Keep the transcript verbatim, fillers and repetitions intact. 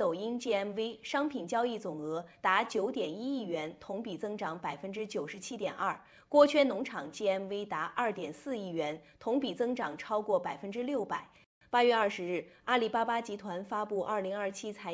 抖音 G M V 商品交易总额达九点一亿元，同比增长百分之九十七点二；锅圈农场 G M V 达二点四亿元，同比增长超过百分之六百。八月二十日，阿里巴巴集团发布二零二七财